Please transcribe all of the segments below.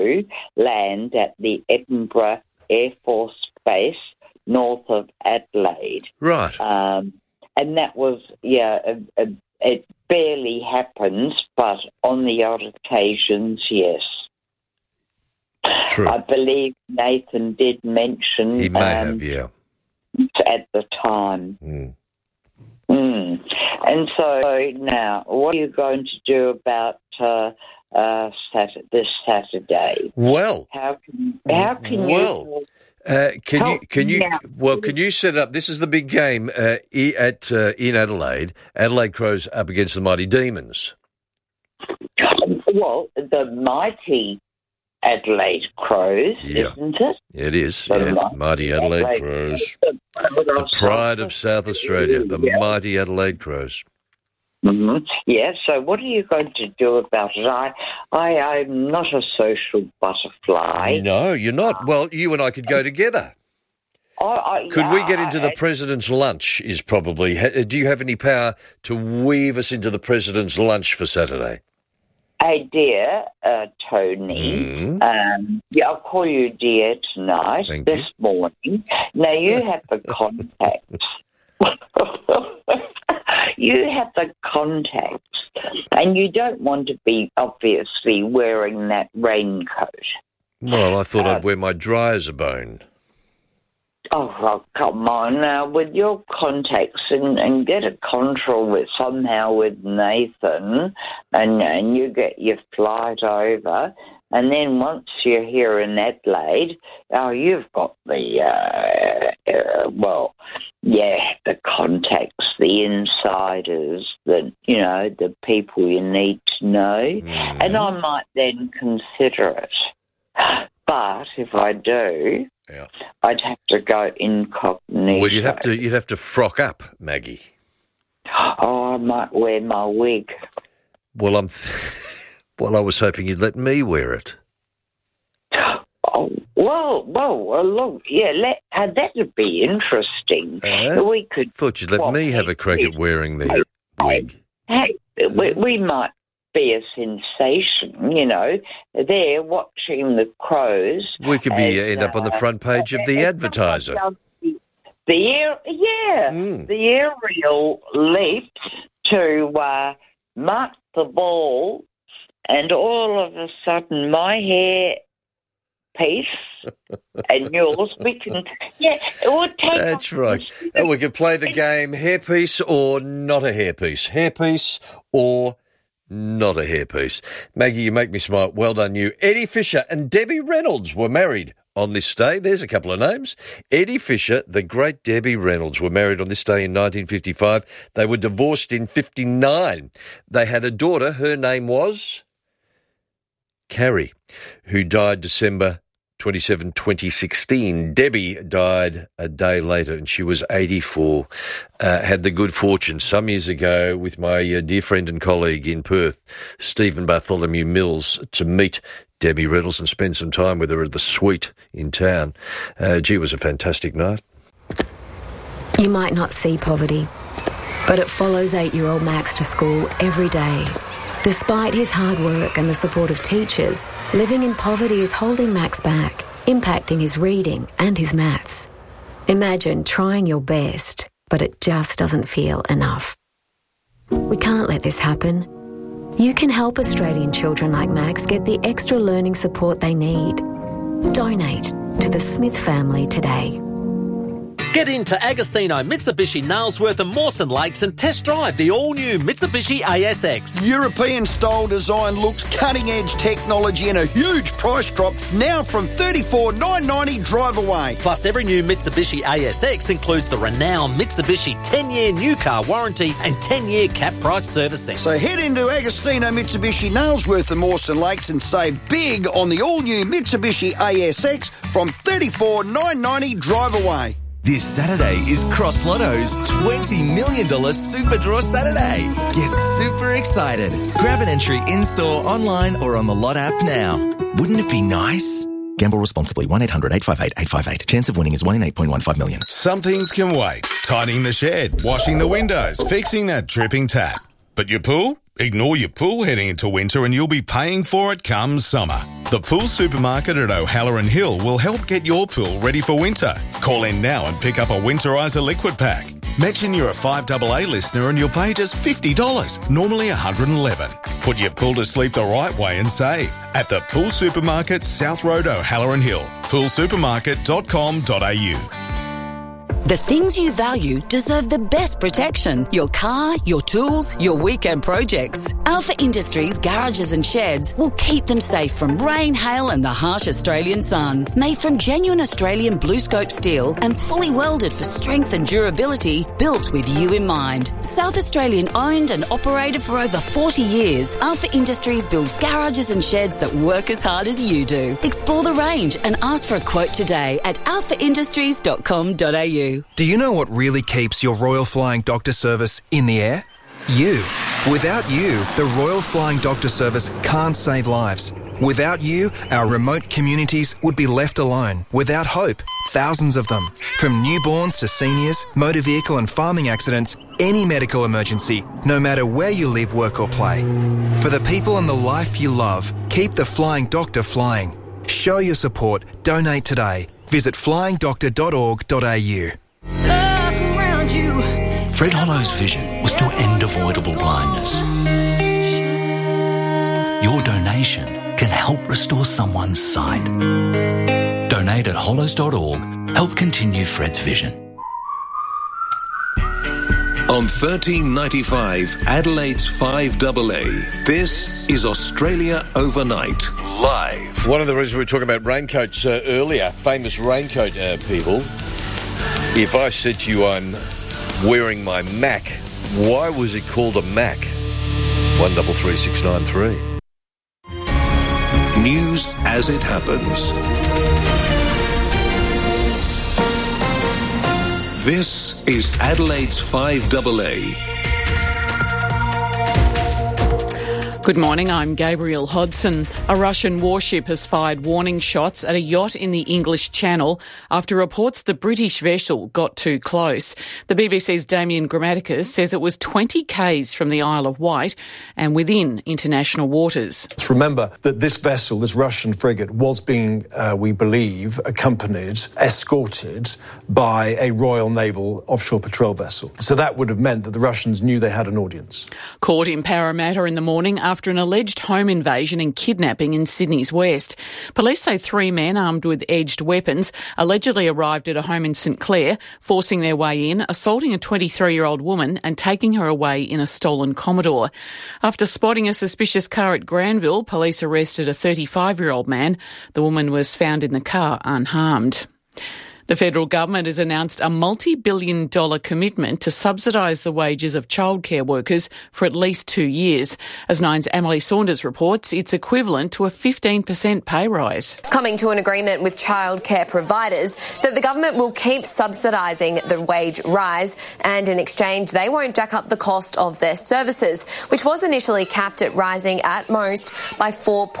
land at the Edinburgh Air Force Base north of Adelaide. Right. And that was, it barely happens, but on the odd occasions, yes. True. I believe Nathan did mention... He may have, yeah. At the time. And so now, what are you going to do about this Saturday? Well... How can you... Can you set up? This is the big game in Adelaide. Adelaide Crows up against the Mighty Demons. Well, the Mighty Adelaide Crows, isn't it? It is. Mighty Adelaide Crows, the pride of South Australia. The Mighty Adelaide Crows. Mm-hmm. Yeah. So, what are you going to do about it? I'm not a social butterfly. No, you're not. Well, you and I could go together. Could we get into the President's lunch? Is probably. Do you have any power to weave us into the President's lunch for Saturday? Hey, dear Tony. I'll call you dear tonight. This morning. Now you have the contacts. You have the contacts, and you don't want to be obviously wearing that raincoat. Well, I thought I'd wear my dry as a bone. Oh, well, come on now with your contacts and get a control somehow with Nathan, and you get your flight over. And then once you're here in Adelaide, you've got the contacts, the insiders, the people you need to know. And I might then consider it. But if I do, I'd have to go incognito. Well, you'd have to frock up, Maggie. Oh, I might wear my wig. Well, I was hoping you'd let me wear it. Oh, well, look, that'd be interesting. We could. Thought you'd let me have a crack at wearing the wig. Hey, we might be a sensation, there watching the Crows. We could end up on the front page of the Advertiser. The aerial leap to mark the ball, and all of a sudden my hair piece and yours, it would take... That's right. And we could play the game hairpiece or not a hairpiece. Hairpiece or not a hairpiece. Maggie, you make me smile. Well done, you. Eddie Fisher and Debbie Reynolds were married on this day. There's a couple of names. Eddie Fisher, the great Debbie Reynolds, were married on this day in 1955. They were divorced in 59. They had a daughter. Her name was Carrie, who died December 27, 2016. Debbie died a day later, and she was 84. Had the good fortune some years ago with my dear friend and colleague in Perth, Stephen Bartholomew Mills, to meet Debbie Reynolds and spend some time with her at the suite in town. It was a fantastic night. You might not see poverty, but it follows 8-year-old Max to school every day. Despite his hard work and the support of teachers, living in poverty is holding Max back, impacting his reading and his maths. Imagine trying your best, but it just doesn't feel enough. We can't let this happen. You can help Australian children like Max get the extra learning support they need. Donate to the Smith family today. Get into Agostino Mitsubishi Nailsworth and Mawson Lakes and test drive the all-new Mitsubishi ASX. European-style design looks, cutting-edge technology and a huge price drop now from $34,990 drive away. Plus, every new Mitsubishi ASX includes the renowned Mitsubishi 10-year new car warranty and 10-year cap price servicing. So head into Agostino Mitsubishi Nailsworth and Mawson Lakes and save big on the all-new Mitsubishi ASX from $34,990 drive away. This Saturday is Cross Lotto's $20 million Super Draw Saturday. Get super excited. Grab an entry in-store, online or on the Lot app now. Wouldn't it be nice? Gamble responsibly. 1-800-858-858. Chance of winning is 1 in 8.15 million. Some things can wait. Tidying the shed, washing the windows, fixing that dripping tap. But your pool? Ignore your pool heading into winter and you'll be paying for it come summer. The Pool Supermarket at O'Halloran Hill will help get your pool ready for winter. Call in now and pick up a Winterizer liquid pack. Mention you're a 5AA listener and you'll pay just $50, normally $111. Put your pool to sleep the right way and save at the Pool Supermarket, South Road, O'Halloran Hill. poolsupermarket.com.au. The things you value deserve the best protection. Your car, your tools, your weekend projects. Alpha Industries garages and sheds will keep them safe from rain, hail and the harsh Australian sun. Made from genuine Australian BlueScope steel and fully welded for strength and durability, built with you in mind. South Australian owned and operated for over 40 years, Alpha Industries builds garages and sheds that work as hard as you do. Explore the range and ask for a quote today at alphaindustries.com.au. Do you know what really keeps your Royal Flying Doctor Service in the air? You. Without you, the Royal Flying Doctor Service can't save lives. Without you, our remote communities would be left alone, without hope, thousands of them. From newborns to seniors, motor vehicle and farming accidents, any medical emergency, no matter where you live, work or play. For the people and the life you love, keep the Flying Doctor flying. Show your support. Donate today. Visit flyingdoctor.org.au. Fred Hollow's vision was to end avoidable blindness. Your donation can help restore someone's sight. Donate at hollows.org. Help continue Fred's vision. On 1395, Adelaide's 5AA, this is Australia Overnight, live. One of the reasons we were talking about raincoats earlier, famous raincoat people, if I said to you I'm wearing my Mac, why was it called a Mac? 133693. News as it happens. This is Adelaide's 5AA. Good morning, I'm Gabrielle Hodson. A Russian warship has fired warning shots at a yacht in the English Channel after reports the British vessel got too close. The BBC's Damien Grammaticus says it was 20 k's from the Isle of Wight and within international waters. Let's remember that this vessel, this Russian frigate, was being, we believe, accompanied, escorted by a Royal Naval offshore patrol vessel. So that would have meant that the Russians knew they had an audience. Caught in Parramatta in the morning after an alleged home invasion and kidnapping in Sydney's west. Police say 3 men armed with edged weapons allegedly arrived at a home in St Clair, forcing their way in, assaulting a 23-year-old woman and taking her away in a stolen Commodore. After spotting a suspicious car at Granville, police arrested a 35-year-old man. The woman was found in the car unharmed. The federal government has announced a multi-billion-dollar commitment to subsidise the wages of childcare workers for at least 2 years. As Nine's Emily Saunders reports, it's equivalent to a 15% pay rise. Coming to an agreement with childcare providers that the government will keep subsidising the wage rise, and in exchange they won't jack up the cost of their services, which was initially capped at rising at most by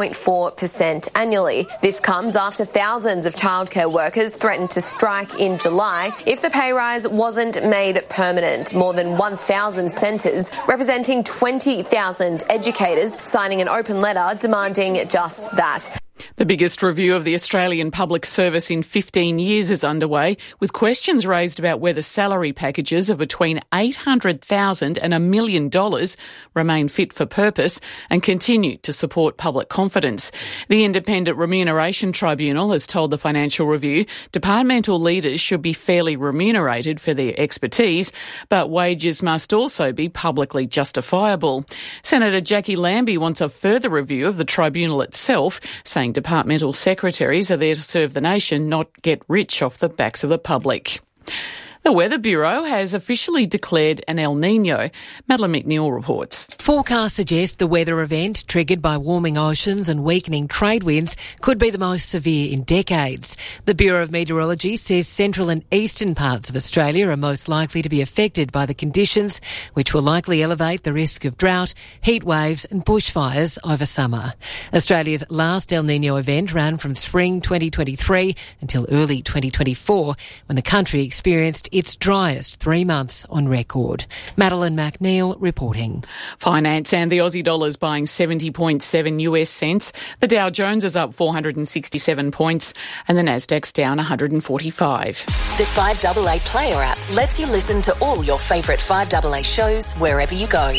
4.4% annually. This comes after thousands of childcare workers threatened to strike in July if the pay rise wasn't made permanent. More than 1,000 centres representing 20,000 educators signing an open letter demanding just that. The biggest review of the Australian public service in 15 years is underway, with questions raised about whether salary packages of between $800,000 and $1 million remain fit for purpose and continue to support public confidence. The Independent Remuneration Tribunal has told the Financial Review departmental leaders should be fairly remunerated for their expertise, but wages must also be publicly justifiable. Senator Jackie Lambie wants a further review of the tribunal itself, saying departmental secretaries are there to serve the nation, not get rich off the backs of the public. The Weather Bureau has officially declared an El Niño. Madeline McNeil reports. Forecasts suggest the weather event, triggered by warming oceans and weakening trade winds, could be the most severe in decades. The Bureau of Meteorology says central and eastern parts of Australia are most likely to be affected by the conditions, which will likely elevate the risk of drought, heat waves and bushfires over summer. Australia's last El Niño event ran from spring 2023 until early 2024, when the country experienced its driest 3 months on record. Madeline McNeil reporting. Finance and the Aussie dollar's buying 70.7 US cents. The Dow Jones is up 467 points and the Nasdaq's down 145. The 5AA Player app lets you listen to all your favourite 5AA shows wherever you go.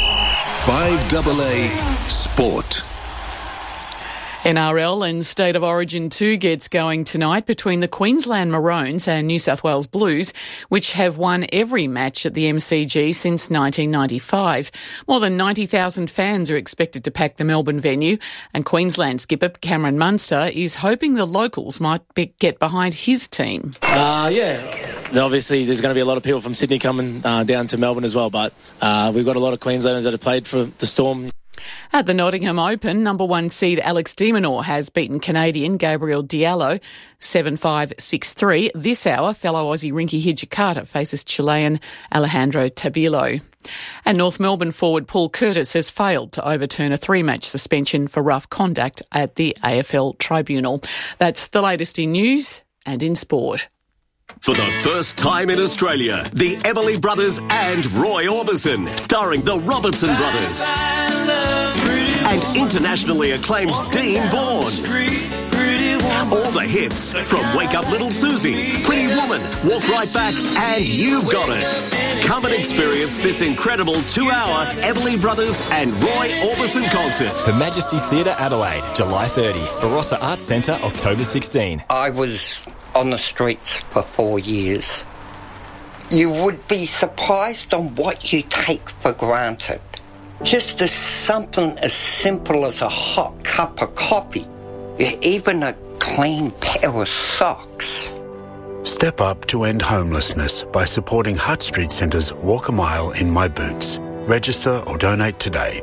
5AA Sport. NRL and State of Origin 2 gets going tonight between the Queensland Maroons and New South Wales Blues, which have won every match at the MCG since 1995. More than 90,000 fans are expected to pack the Melbourne venue, and Queensland skipper Cameron Munster is hoping the locals might get behind his team. Obviously, there's going to be a lot of people from Sydney coming down to Melbourne as well, but we've got a lot of Queenslanders that have played for the Storm. At the Nottingham Open, number one seed Alex de Minaur has beaten Canadian Gabriel Diallo 7-5, 6-3. This hour, fellow Aussie Rinky Hijikata faces Chilean Alejandro Tabilo. And North Melbourne forward Paul Curtis has failed to overturn a 3-match suspension for rough conduct at the AFL Tribunal. That's the latest in news and in sport. For the first time in Australia, the Everly Brothers and Roy Orbison, starring the Robertson Brothers. And internationally acclaimed Dean Bourne. All the hits from Wake Up Little Susie, Pretty Woman, Walk Right Back, and You've Got It. Come and experience this incredible 2-hour Everly Brothers and Roy Orbison concert. Her Majesty's Theatre, Adelaide, July 30. Barossa Arts Centre, October 16. I was on the streets for 4 years. You would be surprised on what you take for granted. Just as something as simple as a hot cup of coffee, even a clean pair of socks. Step up to end homelessness by supporting Hutt Street Centre's Walk a Mile in My Boots. Register or donate today.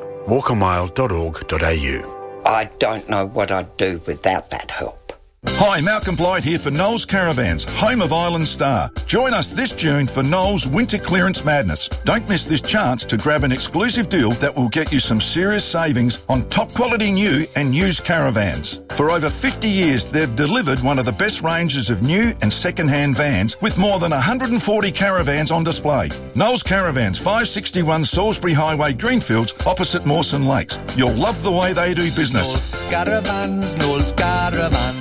walkamile.org.au. I don't know what I'd do without that help. Hi, Malcolm Blythe here for Knowles Caravans, home of Island Star. Join us this June for Knowles Winter Clearance Madness. Don't miss this chance to grab an exclusive deal that will get you some serious savings on top quality new and used caravans. For over 50 years, they've delivered one of the best ranges of new and second-hand vans with more than 140 caravans on display. Knowles Caravans, 561 Salisbury Highway, Greenfields, opposite Mawson Lakes. You'll love the way they do business. Knowles Caravans.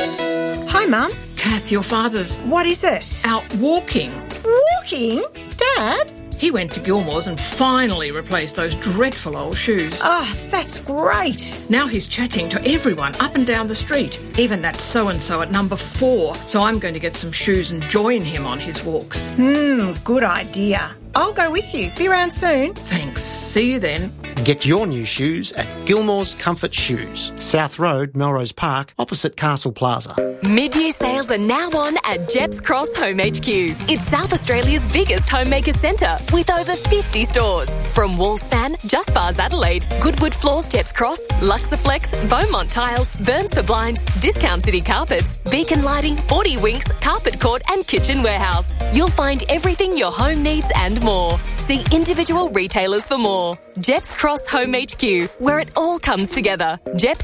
Hi, Mum. Kath, your father's... What is it? Out walking. Walking? Dad? He went to Gilmore's and finally replaced those dreadful old shoes. Oh, that's great. Now he's chatting to everyone up and down the street, even that so-and-so at number 4. So I'm going to get some shoes and join him on his walks. Good idea. I'll go with you. Be around soon. Thanks. See you then. Get your new shoes at Gilmore's Comfort Shoes, South Road, Melrose Park, opposite Castle Plaza. Mid-year sales are now on at Jeps Cross Home HQ. It's South Australia's biggest homemaker centre with over 50 stores. From Wallspan, Just Bars Adelaide, Goodwood Floors Jeps Cross, Luxaflex, Beaumont Tiles, Burns for Blinds, Discount City Carpets, Beacon Lighting, 40 Winks, Carpet Court and Kitchen Warehouse. You'll find everything your home needs and more. See individual retailers for more. Jeps Cross Home HQ, where it all comes together.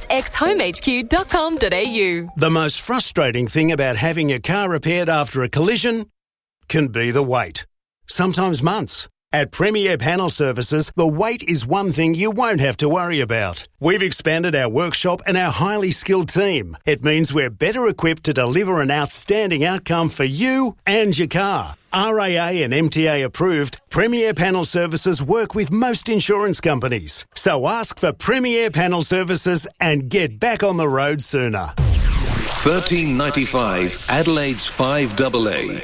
jepsxhomehq.com.au. The most frustrating thing about having your car repaired after a collision can be the wait. Sometimes months. At Premier Panel Services, the wait is one thing you won't have to worry about. We've expanded our workshop and our highly skilled team. It means we're better equipped to deliver an outstanding outcome for you and your car. RAA and MTA approved, Premier Panel Services work with most insurance companies. So ask for Premier Panel Services and get back on the road sooner. 1395 Adelaide's 5AA.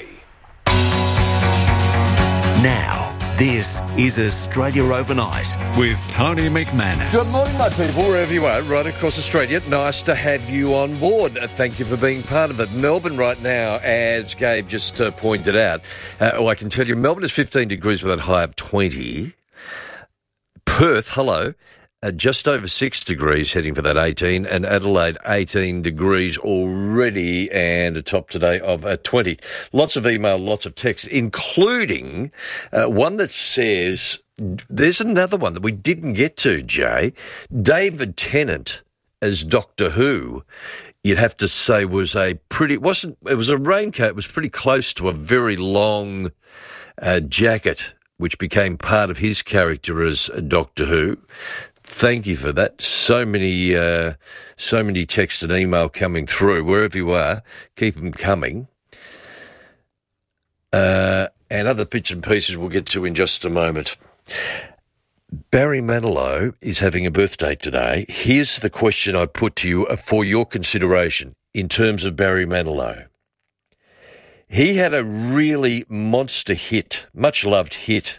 Now, this is Australia Overnight with Tony McManus. Good morning, my people, wherever you are, right across Australia. Nice to have you on board. Thank you for being part of it. Melbourne right now, as Gabe just pointed out, I can tell you Melbourne is 15 degrees with a high of 20. Perth, hello, just over 6 degrees, heading for that 18, and Adelaide 18 degrees already, and a top today of 20. Lots of email, lots of text, including one that says, there's another one that we didn't get to, Jay. David Tennant as Doctor Who you'd have to say it was a raincoat. It was pretty close to a very long jacket, which became part of his character as Doctor Who. Thank you for that. So many texts and email coming through. Wherever you are, keep them coming. And other bits and pieces we'll get to in just a moment. Barry Manilow is having a birthday today. Here's the question I put to you for your consideration in terms of Barry Manilow. He had a really monster hit, much-loved hit,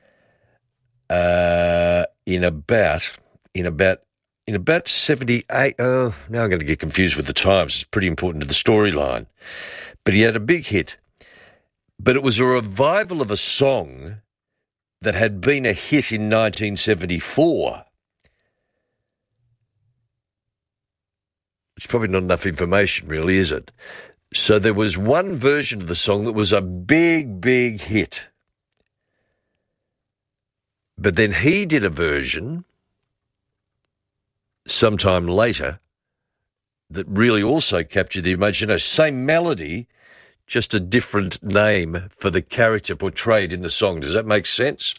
in about 78. Oh, now I'm going to get confused with the times. It's pretty important to the storyline. But he had a big hit. But it was a revival of a song that had been a hit in 1974. It's probably not enough information, really, is it? So there was one version of the song that was a big, big hit. But then he did a version sometime later that really also captured the imagination. Same melody, just a different name for the character portrayed in the song. Does that make sense?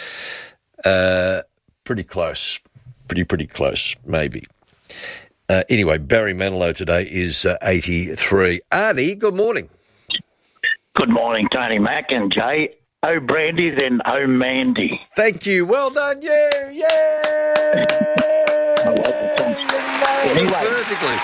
Pretty close. Pretty close, maybe. Anyway, Barry Manilow today is 83. Arnie, good morning. Good morning, Tony Mac and Jay. Oh, Brandy, then oh, Mandy. Thank you. Well done, you. Yay! Anyway. Perfectly.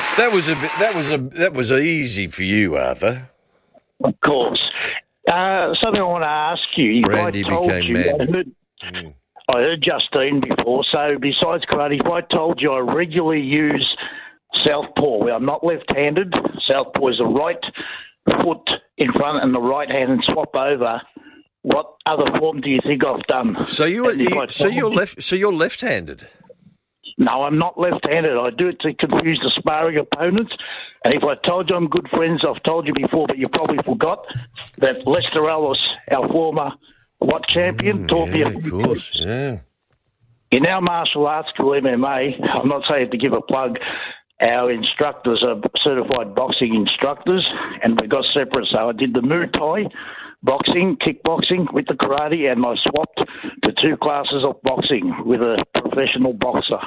That was easy for you, Arthur. Of course. Something I want to ask you. Brandy became Mandy. I heard Justine before, so besides karate, if I told you I regularly use southpaw, where I'm not left-handed, southpaw is the right foot in front and the right hand and swap over, what other form do you think I've done? So you're left-handed? No, I'm not left-handed. I do it to confuse the sparring opponents. And if I told you I'm good friends, I've told you before, but you probably forgot that Lester Ellis, our former champion, taught me. Of course, yeah. In our martial arts school, MMA, I'm not saying to give a plug, our instructors are certified boxing instructors, and we got separate. So I did the Muay Thai, boxing, kickboxing with the karate, and I swapped to 2 classes of boxing with a professional boxer.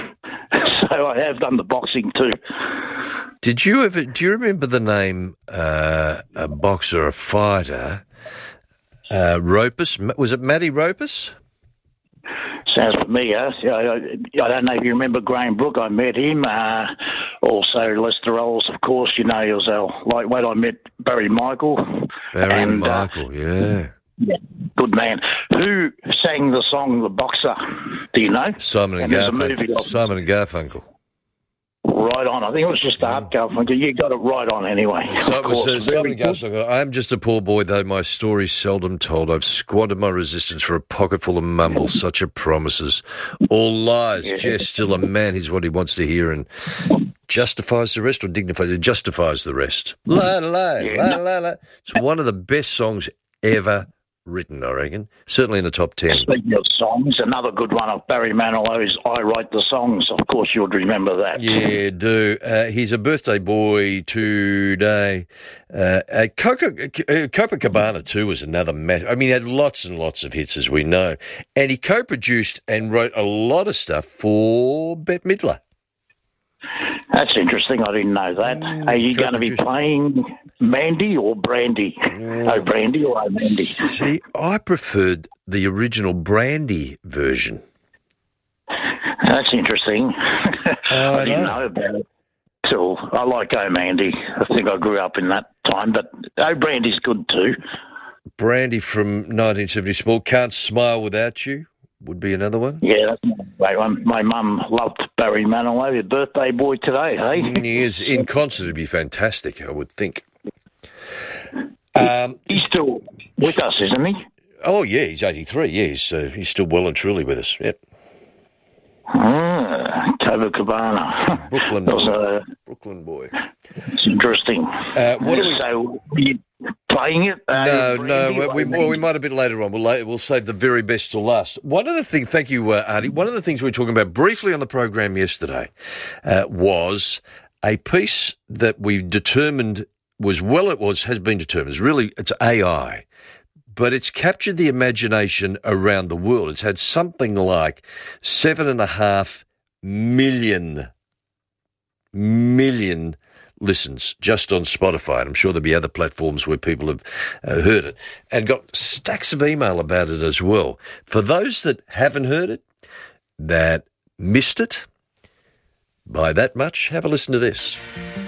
So I have done the boxing too. Do you remember the name, a boxer, a fighter, Ropus? Was it Matty Ropus? Sounds familiar. I don't know if you remember Graham Brook. I met him. Also Lester Ellis, of course. You know, he was our lightweight. I met Barry Michael. Yeah. Good man. Who sang the song The Boxer? Do you know? Simon and Garfunkel. Right on. I think it was just Art Garfunkel. You got it right on anyway. So it was Simon and Garfunkel. I am just a poor boy, though my story's seldom told. I've squandered my resistance for a pocket full of mumbles, such are promises. All lies. Yeah. Jess still a man. He's what he wants to hear and justifies the rest or dignifies. It justifies the rest. La, la, la, la, la. It's one of the best songs ever written, I reckon. Certainly in the top 10. Speaking of songs, another good one of Barry Manilow's I Write the Songs. Of course, you'll remember that. Yeah, do. He's a birthday boy today. Copacabana, too, was another matter. I mean, he had lots and lots of hits, as we know. And he co-produced and wrote a lot of stuff for Bette Midler. That's interesting. I didn't know that. Are you going to be playing Mandy or Brandy? Oh, Brandy or Mandy? See, I preferred the original Brandy version. That's interesting. I didn't know about it. So I like Oh Mandy. I think I grew up in that time, but Oh Brandy's good too. Brandy from 1974. Can't Smile Without You would be another one. Yeah, that's a great one. My mum loved Barry Manilow, your birthday boy today, hey? He is. In concert, it'd be fantastic, I would think. He's still with us, isn't he? Oh, yeah, he's 83, yeah. He's still well and truly with us, yep. Copacabana. Brooklyn boy. It's interesting. Were you playing it? No. We might a bit later on. We'll save the very best till last. One of the things, thank you, Artie. One of the things we were talking about briefly on the program yesterday was a piece that we've determined has been determined. It's AI. But it's captured the imagination around the world. It's had something like 7.5 million listens just on Spotify. And I'm sure there'll be other platforms where people have heard it and got stacks of email about it as well. For those that haven't heard it, that missed it by that much, have a listen to this.